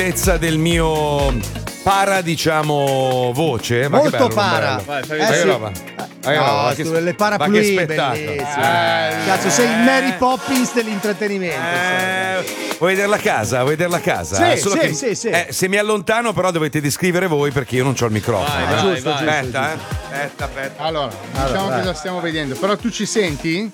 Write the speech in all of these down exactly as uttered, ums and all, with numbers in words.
bellezza del mio para, diciamo, voce. Ma molto che bello, para. bello. Vai, fai Ma eh, che sì. roba. Ma che No, roba, ma che- tu, le ma parapluie che spettacolo. bellissime. Eh, Cazzo, sei il Mary Poppins dell'intrattenimento. Eh, vuoi vederla a casa? Vuoi vederla a casa? Sì, Solo sì, che, sì, sì. eh, se mi allontano, però dovete descrivere voi perché io non ho il microfono. Vai, eh. vai, giusto, vai. giusto. Aspetta, eh. Aspetta, aspetta. Allora, diciamo vai. cosa stiamo vedendo. Però tu ci senti?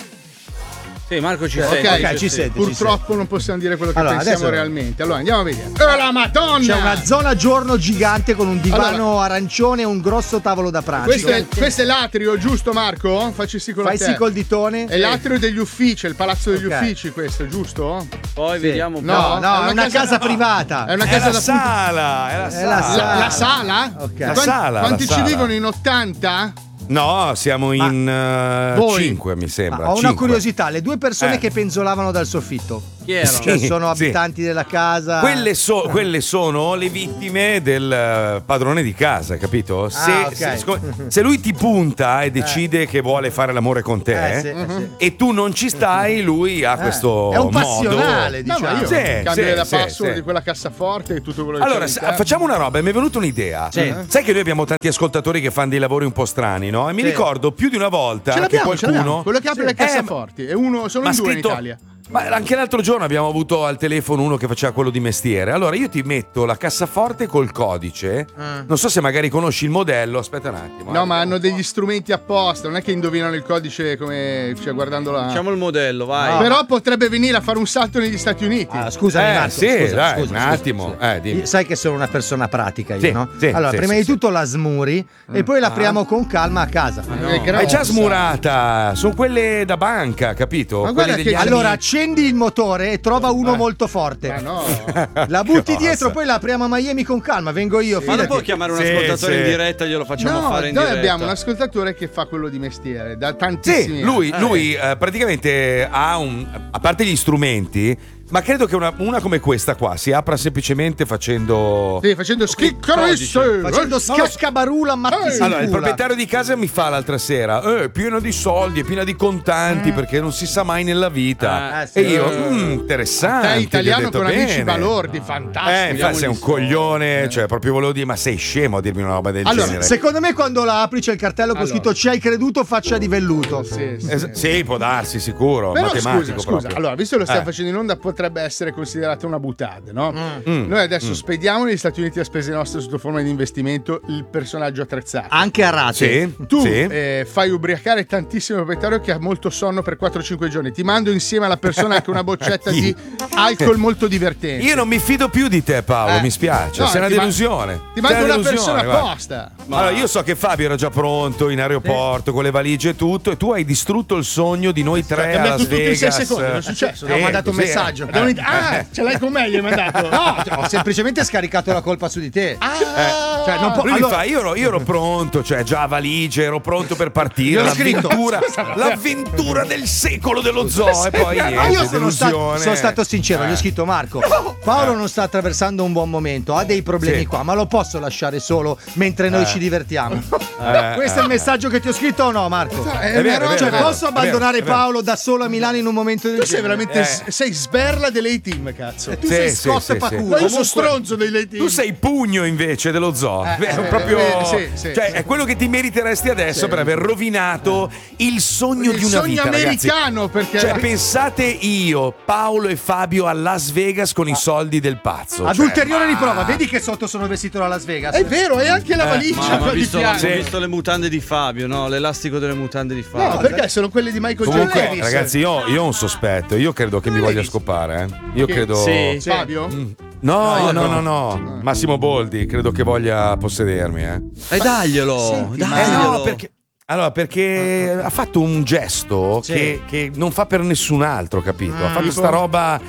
Sì, Marco ci Ok, sente. ok, ci sente. Purtroppo non possiamo dire quello che Allora, pensiamo adesso- realmente. Allora andiamo a vedere. Oh la Madonna! C'è una zona giorno gigante con un divano Allora- arancione e un grosso tavolo da pranzo. Questo è, questo è l'atrio, giusto Marco? Facci sì con la Fai te. sì col ditone. È l'atrio degli uffici, è il palazzo degli Ok. uffici questo, giusto? Poi Sì. vediamo un po'. No, no, è è una casa privata. È una È casa la da sala, è la È sala. la La, sala. la sala? Ok. La Quanti, sala, quanti la ci sala. vivono in ottanta? No, siamo in Voi? cinque, mi sembra. Ma ho una cinque. curiosità, le due persone Eh. che penzolavano dal soffitto. Chi erano? Sì. Cioè, sono abitanti della casa. Quelle, so- quelle sono le vittime del eh, padrone di casa, capito? Se, Ah, ok. se- sco- se lui ti punta e decide che vuole fare l'amore con te Eh, sì, eh, sì. e tu non ci stai, lui ha questo È un modo. passionale, No, diciamo. ma io Sì, cambierei sì, la sì, password sì. di quella cassaforte e tutto quello che Allora, c'è sa- all'interno. facciamo una roba, mi è venuta un'idea. Sì. Sai che noi abbiamo tanti ascoltatori che fanno dei lavori un po' strani, no? E mi Sì. ricordo più di una volta Ce che l'abbiamo, ce qualcuno. l'abbiamo. Quello che apre Sì. le Eh, ma- cassaforti. E uno, sono ma in due in scritto- Italia. Ma anche l'altro giorno abbiamo avuto al telefono uno che faceva quello di mestiere. Allora io ti metto la cassaforte col codice. Non so se magari conosci il modello. Aspetta un attimo. No, eh. ma hanno degli strumenti apposta, non è che indovinano il codice come, cioè, guardando la. Facciamo il modello, vai. Però potrebbe venire a fare un salto negli Stati Uniti. Ah, scusami, Eh, Marco, sì, scusa, dai, scusa, un scusa, attimo. scusa. Eh, dimmi. Io- sai che sono una persona pratica io, Sì, no? sì, allora, sì, prima sì, di sì. tutto la smuri e poi l'apriamo con calma a casa. È È già grossa. smurata. Sono quelle da banca, capito? Ma Quelle guarda degli che- anni- Allora, accendi il motore e trova uno molto forte. Ma no. La butti Cosa? dietro, poi la apriamo a Miami con calma. Vengo io, Ma non fidati. può chiamare un Sì, ascoltatore sì. in diretta, glielo facciamo No, fare in noi diretta. abbiamo un ascoltatore che fa quello di mestiere da tantissimi Sì, lui, anni. lui eh, praticamente ha un. A parte gli strumenti, ma credo che una, una come questa qua si apra semplicemente facendo. Sì, facendo schiccarisse. Facendo scaccabarula mattisicula. Allora, il proprietario di casa mi fa l'altra sera: eh, pieno di soldi, è piena di contanti, perché non si sa mai nella vita. Eh, sì. E io, mm, interessante. Te gli ho italiano detto con amici bene. balordi, fantastico. Eh, infatti sei un Bellissimo. coglione, cioè proprio volevo dire, ma sei scemo a dirmi una roba del Allora, genere. Secondo me quando la apri c'è il cartello con Allora. scritto ci hai creduto faccia di velluto. Sì, sì. Es- sì, può darsi, sicuro. Però matematico scusa, scusa, proprio. allora, visto che lo stiamo Eh. facendo in onda, potrebbe essere considerata una buttata, no? Mm. Noi adesso spediamo negli Stati Uniti a spese nostre sotto forma di investimento il personaggio attrezzato. Anche a rate. Sì, Tu sì. eh, fai ubriacare tantissimo il proprietario che ha molto sonno per quattro cinque giorni. Ti mando insieme alla persona anche una boccetta Chi? di alcol molto divertente. Io non mi fido più di te, Paolo, Eh. mi spiace. No, sei una ti man- delusione. Ti Sei mando una delusione, persona guarda. apposta. Allora, io so che Fabio era già pronto in aeroporto con le valigie e tutto, e tu hai distrutto il sogno di noi tre Ti ha a messo Las tutto in sei Vegas. secondi, non è successo. Ho mandato un così, messaggio. eh. Abbiamo inizi- Ah, ce l'hai con me, gli hai mandato. No, ho semplicemente scaricato la colpa su di te. Ah, Cioè, non può- Lui mi allora- fa, io ero, io ero pronto, cioè già valigie, ero pronto per partire. Gliel'ho scritto. L'avventura, l'avventura del secolo dello zoo. E poi Ma niente, io sono, sta- delusione. sono stato sincero, gli ho scritto Marco, Paolo non sta attraversando un buon momento, ha dei problemi Sì. qua, ma lo posso lasciare solo mentre noi ci divertiamo? Eh, Questo è il messaggio che ti ho scritto o no, Marco? È È vero, una è roba- vero, Cioè, è vero, posso è vero, abbandonare è vero. Paolo da solo a Milano in un momento del Tu sei genere? veramente Eh. sei sberla delle team, cazzo. Tu Sì, sei sì, Scott sì, e sì. Paculo. Ma io sono Comunque- stronzo delle team. Tu sei pugno invece dello zoo. Eh, è eh, proprio. eh, sì, sì, cioè, sì. è quello che ti meriteresti adesso Sì. per aver rovinato il sogno Il di una sogno vita, ragazzi. americano, perché Cioè, pensate io, Paolo e Fabio a Las Vegas con i soldi del pazzo. Ad Cioè, ulteriore ma- riprova, vedi che sotto sono vestito da Las Vegas? è vero, e anche la valigia Ma ho qua di visto, fianco. ho visto le mutande di Fabio, no? L'elastico delle mutande di Fabio. No, perché sono quelle di Michael J. Comunque, Davis. ragazzi, io, io ho un sospetto. Io credo che mi voglia Davis. scopare. eh. Io Che- credo. Sì. Fabio? No, io no, no. no, no. Massimo Boldi, credo che voglia possedermi, eh. E daglielo, Senti, Eh daglielo. no, perché. Allora, perché ha fatto un gesto Sì. che, che non fa per nessun altro, capito? Ha fatto tipo? sta roba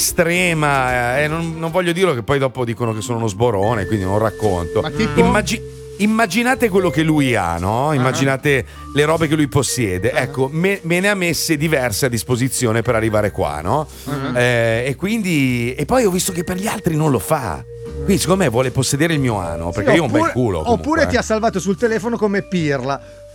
estrema, eh, non, non voglio dirlo che poi dopo dicono che sono uno sborone, quindi non racconto. Ma tipo? Immagi- immaginate quello che lui ha, no? Immaginate le robe che lui possiede. Ecco, me, me ne ha messe diverse a disposizione per arrivare qua, no? Eh, e quindi. E poi ho visto che per gli altri non lo fa. Quindi, secondo me, vuole possedere il mio ano. Perché io ho un bel culo. comunque, Oppure eh. ti ha salvato sul telefono come pirla.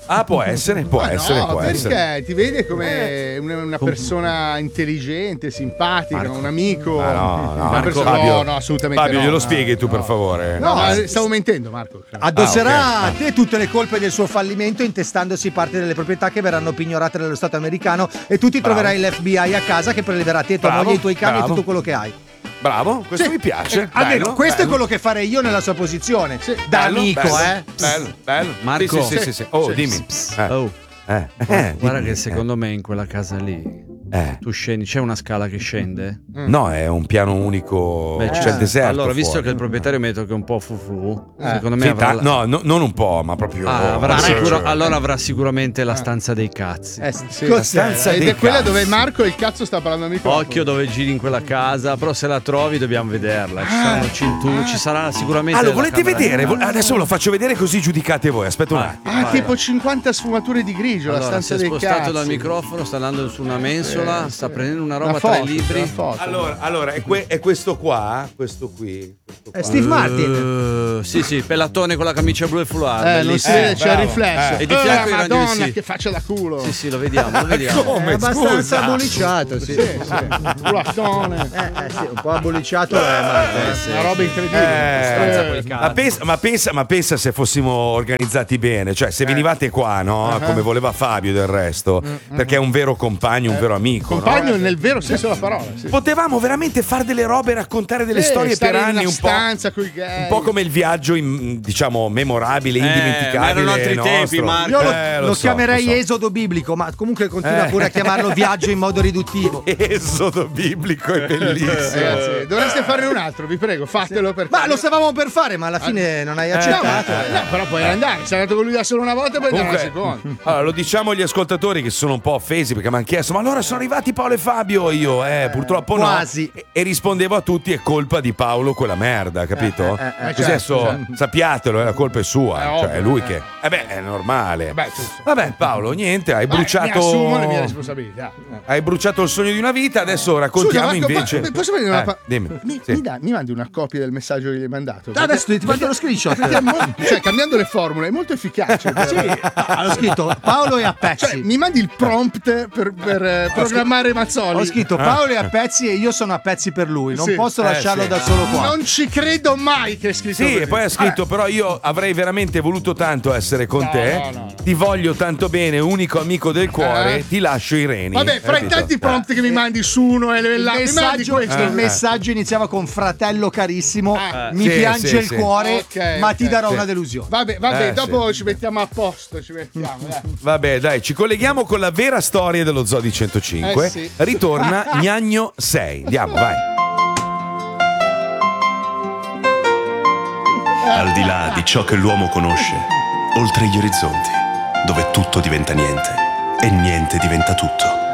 Ah, può essere, può Ma essere, no, può perché essere. ti vede come una, una persona intelligente, simpatica, Marco. un amico. Ah, no, no, una Marco, persona- Fabio, no, no, assolutamente Fabio, no, glielo no, spieghi tu, no. per favore. No, ma stavo mentendo, Marco. Addosserà Ah, ok. a te tutte le colpe del suo fallimento intestandosi parte delle proprietà che verranno pignorate dallo Stato americano e tu ti Bravo. troverai l'F B I a casa che preleverà te, tua Bravo, moglie, i tuoi cani bravo. e tutto quello che hai. Bravo, questo Sì. mi piace. Eh, almeno bello, questo bello. è quello che farei io nella sua posizione. Da Bello, amico, bello, eh. Bello, bello. Marco. Sì, sì, sì, sì. Oh, Sì. dimmi. Eh, Oh, eh, eh, guarda dimmi. che secondo me in quella casa lì Eh. tu scendi, c'è una scala che scende? No, è un piano unico. Beh, c'è il deserto. Allora, visto fuori. che il proprietario metto che è un po' fufu, Eh. secondo me Sì, avrà ta- la- no, no, non un po', ma proprio. Ah, avrà parecchio. sicuro- allora avrà sicuramente la stanza dei cazzi. Eh, Sì. cos'è? stanza Ed dei è quella cazzi. dove Marco il cazzo sta parlando al microfono. Occhio dove giri in quella casa, però se la trovi dobbiamo vederla. Ci saranno cinture, ci sarà sicuramente. Ah, lo la volete camera- vedere? Vo- Adesso ve lo faccio vedere così giudicate voi. Aspetta un Vai. attimo. Ah, Vai, tipo vai. cinquanta sfumature di grigio, la Allora, si stanza è dei spostato cazzi. dal microfono, sta andando su una mensola, Eh, sta sì. prendendo una Una roba foto, tra i libri. una foto. Allora, allora è, que- è questo qua, questo qui. Questo qua. È Steve Martin. Eh, sì, sì, pelatone con la camicia blu e foulard. Eh, non si bellissimo. vede, c'è il bravo. riflesso. Eh. E di Eh, fianco i Madonna, raggi- che faccia da culo. Sì, sì, lo vediamo, lo vediamo. Come? È abbastanza Scusa. bollicciato, sì. Sì, sì. Culattone. Eh, eh, sì, un po' abboliciato è Martin. Eh, sì, Una roba sì. incredibile. Eh, Stanza quei cazzi. ma, pensa, ma, pensa, ma pensa se fossimo organizzati bene, cioè se venivate qua, no? Uh-huh. Come voleva Fabio del resto, perché è un vero compagno, un vero amico. no? Compagno nel vero senso della parola. Sì. Potevamo veramente fare delle robe, raccontare delle Eh, storie stare per in anni, una un po', stanza coi gay. un po' come il viaggio, in- diciamo, memorabile, Eh, indimenticabile. ma erano altri nostro. tempi, Marco. Io lo, Eh, lo so, chiamerei lo so. esodo biblico, ma comunque continua Eh. pure a chiamarlo viaggio in modo riduttivo. Esodo biblico è bellissimo. Ragazzi, dovreste farne un altro, vi prego, fatelo perché. Ma lo stavamo per fare, ma alla fine non hai No, accettato. ma- no, però puoi andare. Sei andato con lui da solo una volta e poi andiamo Comunque, una seconda. allora, lo diciamo agli ascoltatori che sono un po' offesi perché mi hanno chiesto: ma allora sono arrivati Paolo e Fabio? Io, eh, purtroppo quasi. no. E, e rispondevo a tutti: è colpa di Paolo quella merda, capito? Eh, eh, eh, Così certo, adesso certo. sappiatelo, eh, la colpa è sua. È cioè, ovvio, è lui eh. che. Eh beh, è normale. Beh, tu- Vabbè, Paolo, niente, hai Vai, bruciato. Mi assumo le mie responsabilità. Hai bruciato il sogno di una vita, adesso raccontiamo Scusa, Marco, invece. ma- posso vedere una Eh, pa- dimmi. Mi, Sì. mi dà- mi mandi una copia del messaggio che gli hai mandato? Ah, Adesso ti mando lo screenshot. Perché è mo- cioè, cambiando le formule è molto efficace. per- Sì, ho scritto Paolo e a pezzi. Cioè, mi mandi il prompt per, per, eh, programmare Mazzoli. Ho scritto Paolo è a pezzi e io sono a pezzi per lui. Non Sì. posso Eh, lasciarlo sì. da solo qua. Non ci credo mai che hai scritto Sì, così. e poi ha scritto: però io avrei veramente voluto tanto essere con No, te. no, no. Ti voglio tanto bene, unico amico del cuore. Eh. Ti lascio i reni. Vabbè, fra i Capito? tanti prompt che mi mandi su uno e Il là, mi mandi messaggio, questo. il messaggio iniziava con fratello carissimo, Eh. mi Sì, piange sì, il sì. cuore, Ok, ma ok, ti darò sì. una delusione. Vabbè, vabbè, Eh, dopo ci mettiamo a posto, ci mettiamo, dai. Vabbè, dai, ci colleghiamo con la vera storia dello Zoo di centocinque. Eh, sì. Ritorna Gnagno sei. Andiamo, vai. Al di là di ciò che l'uomo conosce, oltre gli orizzonti, dove tutto diventa niente e niente diventa tutto.